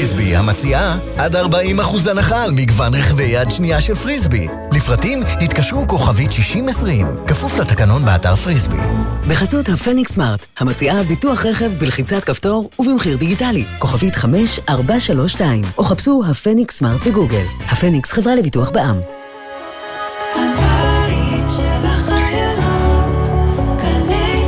פריסבי המציעה עד 40% הנחה על מגוון רכבי יד שנייה של פריסבי. לפרטים התקשרו כוכבית 6020, כפוף לתקנון באתר פריסבי. בחסות הפניקס סמארט, המציעה ביטוח רכב בלחיצת כפתור ובמחיר דיגיטלי, כוכבית 5432, או חפשו הפניקס סמארט בגוגל. הפניקס חברה לביטוח בע"מ. הבית של החיילות, גלי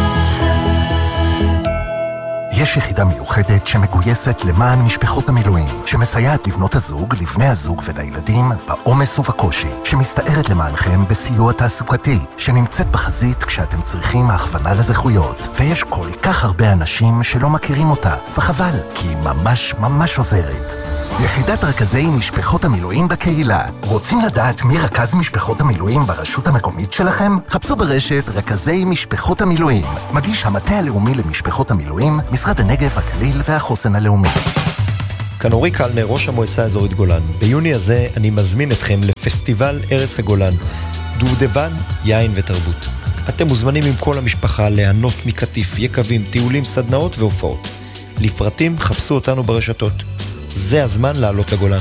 צהל. יש יחידה מיוחדת שמגויסת למען משפחות המילואים, שמסייעת לבנות הזוג, לבני הזוג ולילדים בעומס ובקושי, שמסתערת למענכם בסיוע תעסוקתי, שנמצאת בחזית כשאתם צריכים הכוונה לזכויות. ויש כל כך הרבה אנשים שלא מכירים אותה, וחבל, כי היא ממש ממש עוזרת. יחידת רכזי משפחות המילואים בקהילה. רוצים לדעת מי רכז משפחות המילואים ברשות המקומית שלכם? חפשו ברשת רכזי משפחות המילואים. מגיש המטה הלאומי למשפחות המילואים, משרד הנגב, הגליל והחוסן הלאומי. כאן אורי קלנר, ראש המועצה האזורית גולן. ביוני הזה אני מזמין אתכם לפסטיבל ארץ הגולן, דובדבן, יין ותרבות. אתם מוזמנים עם כל המשפחה ליהנות מקטיף, יקבים, טיולים, סדנאות והופעות. לפרטים חפשו אותנו ברשתות. זה הזמן לעלות לגולן.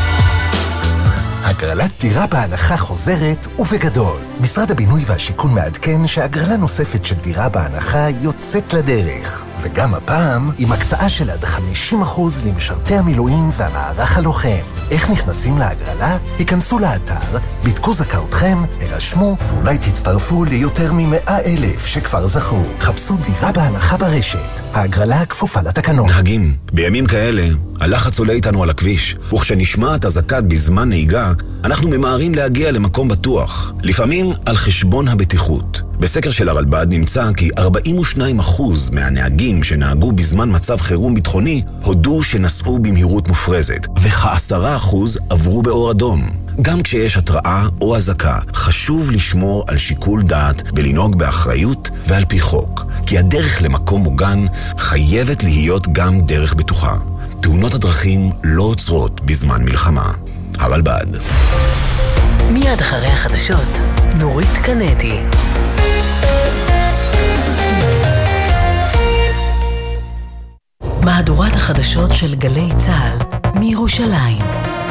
הגרלת דירה בהנחה חוזרת ובגדול. משרד הבינוי והשיכון מעדכן שהגרלה נוספת של דירה בהנחה יוצאת לדרך. וגם הפעם עם הקצאה של עד 50% למשרתי המילואים והמערך הלוחם. איך נכנסים להגרלה? היכנסו לאתר, בדקו זכאותכם, הרשמו, ואולי תצטרפו ליותר מ100,000 שכבר זכו. חפשו דירה בהנחה ברשת. ההגרלה כפופה לתקנון. נהגים, בימים כאלה, הלחץ עולה איתנו על הכביש, וכשנשמעת הזקת בזמן נהיגה, אנחנו ממהרים להגיע למקום בטוח, לפעמים על חשבון הבטיחות. בסקר של הרלב"ד נמצא כי 42% מהנהגים שנהגו בזמן מצב חירום ביטחוני הודו שנסעו במהירות מופרזת, וכ10% עברו באור אדום. גם כשיש התראה או הזקה, חשוב לשמור על שיקול דעת ולנהוג באחריות ועל פי חוק, כי הדרך למקום מוגן חייבת להיות גם דרך בטוחה. תאונות הדרכים לא עוצרות בזמן מלחמה. הרלב"ד. מיד אחרי החדשות, נורית קנדי. מהדורת החדשות של גלי צהל מירושלים.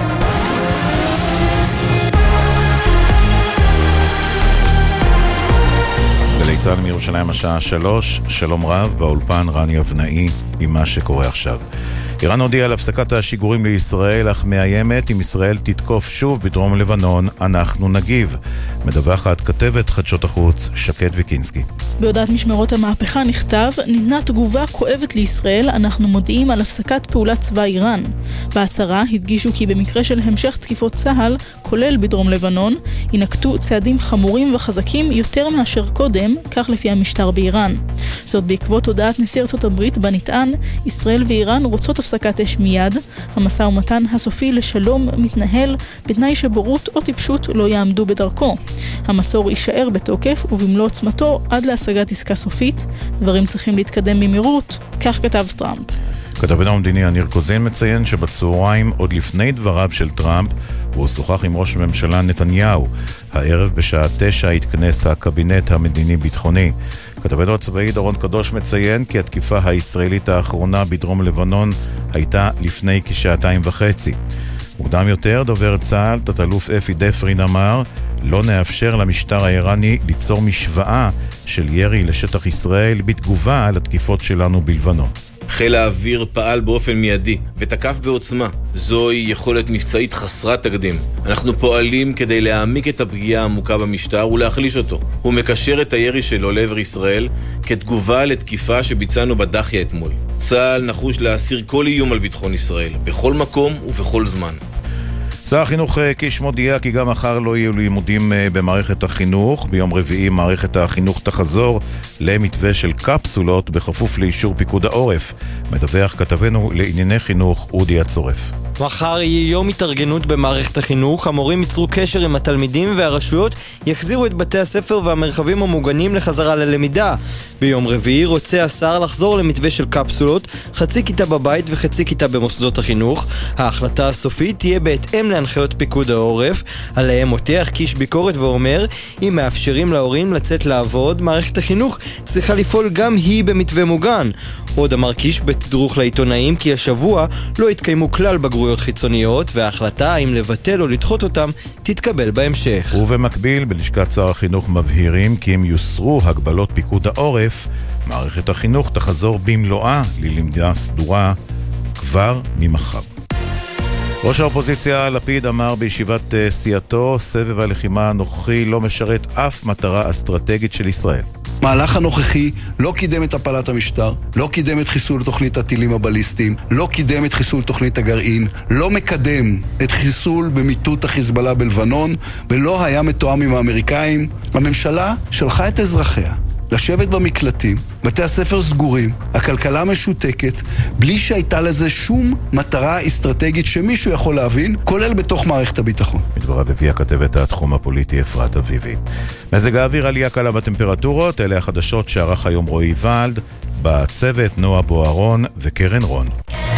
גלי צהל מירושלים השעה 3, שלום רב, באולפן רני אבנאי עם מה שקורה עכשיו. איראן הודיעה על הפסקת השיגורים לישראל, אך מאיימת אם ישראל תתקוף שוב בדרום לבנון, אנחנו נגיב. מדווחת כתבת חדשות החוץ שקד ויקינסקי. בהודעת משמרות המהפכה נכתב, ניתנה תגובה כואבת לישראל, אנחנו מודיעים על הפסקת פעולת צבא איראן. בהצהרה הדגישו כי במקרה של המשך תקיפות צהל, כולל בדרום לבנון, ינקטו צעדים חמורים וחזקים יותר מאשר קודם, כך לפי המשטר באיראן. זאת בעקבות הודעת נשיא ארצות הברית בה נטען, ישראל ואיראן רוצות הפסקת אש מיד, המשא ומתן הסופי לשלום מתנהל בתנאי שבורות או טיפשות לא יעמדו בדרכו. המצור יישאר בתוקף ובמלוא עוצמתו עד להשגת עסקה סופית, דברים צריכים להתקדם במהירות, כך כתב טראמפ. כתבנו המדיני ניר קוזין מציין שבצהריים עוד לפני דבריו של טראמפ הוא שוחח עם ראש הממשלה נתניהו. הערב בשעה 9 התכנס הקבינט המדיני-ביטחוני. כתבנו הצבאי דורון קדוש מציין כי התקיפה הישראלית האחרונה בדרום לבנון הייתה לפני כשעתיים וחצי. מוקדם יותר דובר צה"ל תת-אלוף אפי דפרין אמר, לא נאפשר למשטר האיראני ליצור משוואה של ירי לשטח ישראל בתגובה על התקיפות שלנו בלבנון. חיל האוויר פעל באופן מיידי ותקף בעוצמה. זוהי יכולת מבצעית חסרת תקדים. אנחנו פועלים כדי להעמיק את הפגיעה העמוקה במשטר ולהחליש אותו. הוא מקשר את הירי שלו לעבר ישראל כתגובה לתקיפה שביצענו בדחיה אתמול. צה"ל נחוש להסיר כל איום על ביטחון ישראל, בכל מקום ובכל זמן. שר החינוך קיש מודיע כי גם מחר לא יהיו לימודים במערכת החינוך. ביום רביעי מערכת החינוך תחזור למתווה של קפסולות בכפוף לאישור פיקוד העורף. מדווח כתבנו לענייני חינוך אודי הצורף. מחר יהיה יום התארגנות במערכת החינוך. המורים ייצרו קשר עם התלמידים והרשויות יחזירו את בתי הספר והמרחבים המוגנים לחזרה ללמידה. ביום רביעי רוצה השר לחזור למתווה של קפסולות, חצי כיתה בבית וחצי כיתה במוסדות החינוך. ההחלטה הסופית תהיה בהתאם להנחיות פיקוד העורף. עליהם מותח קיש ביקורת ואומר, אם מאפשרים להורים לצאת לעבוד, מערכת החינוך צריכה לפעול גם היא במתווה מוגן. עוד אמר קיש בתדרוך לעיתונאים כי השבוע לא התקיימו כלל בגרויות חיצוניות, וההחלטה אם לבטל או לדחות אותם תתקבל בהמשך. ובמקביל בלשכת שר החינוך מבהירים כי אם יוסרו הגבלות פיקוד העורף, מערכת החינוך תחזור במלואה ללמידה סדורה כבר ממחר. ראש האופוזיציה לפיד אמר בישיבת סיעתו, סבב הלחימה הנוכחי לא משרת אף מטרה אסטרטגית של ישראל. מהלך הנוכחי לא קידם את הפלת המשטר, לא קידם את חיסול תוכנית הטילים הבליסטיים, לא קידם את חיסול תוכנית הגרעין, לא מקדם את חיסול במיטוט החיזבאללה בלבנון, ולא היה מתואם עם האמריקאים. הממשלה שלחה את אזרחיה לשבת במקלטים, בתי הספר סגורים, הכלכלה משותקת, בלי שהייתה לזה שום מטרה אסטרטגית שמישהו יכול להבין, כולל בתוך מערכת הביטחון. מדבריו הביאה כתבת התחום הפוליטי אפרת אביבי. מזג האוויר עלייה קלה בטמפרטורות, אלה החדשות שערך היום רועי ולד, בצוות נועה בוערון וקרן רון.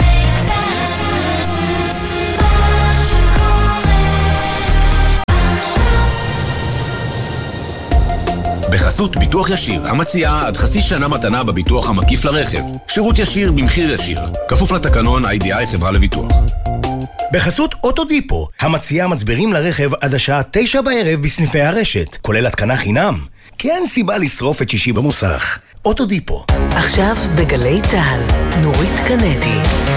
בחסות ביטוח ישיר, המציעה עד חצי שנה מתנה בביטוח המקיף לרכב. שירות ישיר במחיר ישיר. כפוף לתקנון IDI חברה לביטוח. בחסות אוטודיפו, המציעה מצברים לרכב עד השעה 9 בערב בסניפי הרשת, כולל התקנה חינם. כי אין סיבה לשרוף את שישי במוסך. אוטודיפו. עכשיו בגלי צהל, נורית קנדי.